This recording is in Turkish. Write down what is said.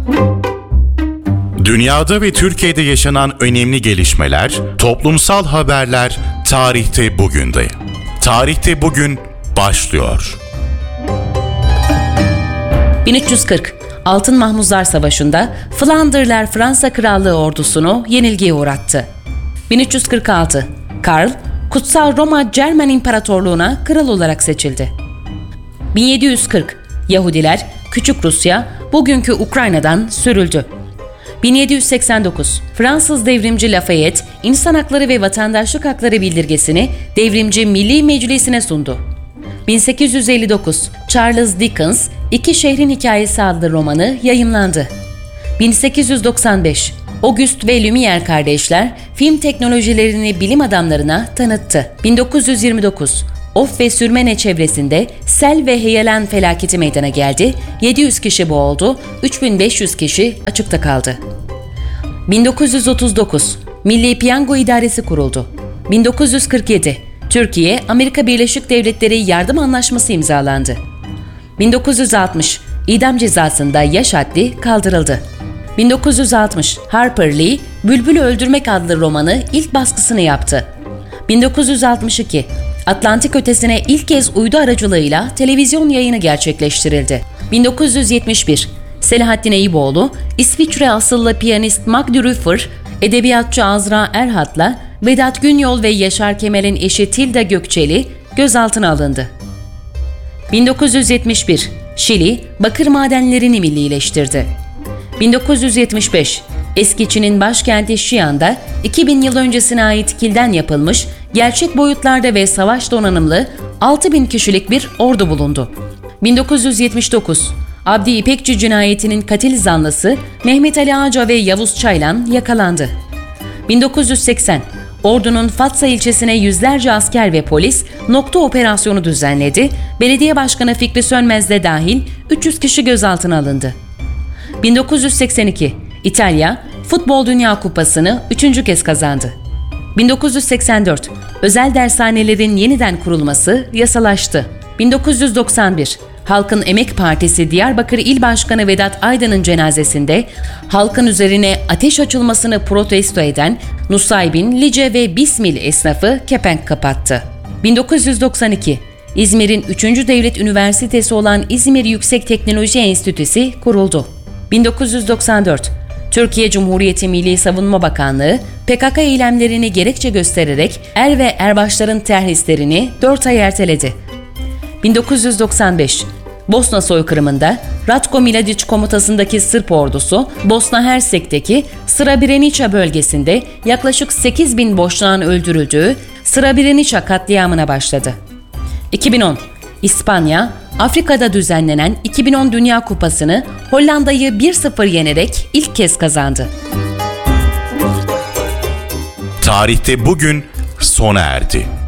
Dünyada ve Türkiye'de yaşanan önemli gelişmeler, toplumsal haberler tarihte bugünde. Tarihte bugün başlıyor. 1340 Altın Mahmuzlar Savaşı'nda Flandırlar Fransa Krallığı ordusunu yenilgiye uğrattı. 1346 Karl, Kutsal Roma Cermen İmparatorluğu'na kral olarak seçildi. 1740 Yahudiler Küçük Rusya, bugünkü Ukrayna'dan sürüldü. 1789 Fransız devrimci Lafayette, İnsan Hakları ve Vatandaşlık Hakları bildirgesini Devrimci Milli Meclisi'ne sundu. 1859 Charles Dickens, İki Şehrin Hikayesi adlı romanı yayımlandı. 1895 Auguste ve Lumière kardeşler film teknolojilerini bilim adamlarına tanıttı. 1929 Of ve Sürmene çevresinde sel ve heyelan felaketi meydana geldi. 700 kişi boğuldu, 3500 kişi açıkta kaldı. 1939 Milli Piyango İdaresi kuruldu. 1947 Türkiye, Amerika Birleşik Devletleri yardım anlaşması imzalandı. 1960 İdam cezasında yaş haddi kaldırıldı. 1960 Harper Lee, Bülbül'ü Öldürmek adlı romanı ilk baskısını yaptı. 1962 Atlantik ötesine ilk kez uydu aracılığıyla televizyon yayını gerçekleştirildi. 1971 Selahattin Eyüboğlu, İsviçre asıllı piyanist Magdi Rüffer, edebiyatçı Azra Erhat'la Vedat Günyol ve Yaşar Kemal'in eşi Tilda Gökçeli gözaltına alındı. 1971 Şili, bakır madenlerini millileştirdi. 1975 eski Çin'in başkenti Xi'an'da 2000 yıl öncesine ait kilden yapılmış, gerçek boyutlarda ve savaş donanımlı 6000 kişilik bir ordu bulundu. 1979 Abdi İpekçi cinayetinin katil zanlısı Mehmet Ali Ağca ve Yavuz Çaylan yakalandı. 1980 ordunun Fatsa ilçesine yüzlerce asker ve polis nokta operasyonu düzenledi. Belediye Başkanı Fikri Sönmez de dahil 300 kişi gözaltına alındı. 1982 İtalya Futbol Dünya Kupası'nı 3. kez kazandı. 1984 özel dershanelerin yeniden kurulması yasalaştı. 1991 Halkın Emek Partisi Diyarbakır İl Başkanı Vedat Aydın'ın cenazesinde halkın üzerine ateş açılmasını protesto eden Nusaybin, Lice ve Bismil esnafı kepenk kapattı. 1992 İzmir'in 3. Devlet Üniversitesi olan İzmir Yüksek Teknoloji Enstitüsü kuruldu. 1994 Türkiye Cumhuriyeti Milli Savunma Bakanlığı, PKK eylemlerini gerekçe göstererek er ve erbaşların terhislerini 4 ay erteledi. 1995 Bosna soykırımında Ratko Mladic komutasındaki Sırp ordusu, Bosna Hersek'teki Srebrenica bölgesinde yaklaşık 8.000 Boşnak'ın öldürüldüğü Srebrenica katliamına başladı. 2010 İspanya, Afrika'da düzenlenen 2010 Dünya Kupası'nı Hollanda'yı 1-0 yenerek ilk kez kazandı. Tarihte bugün sona erdi.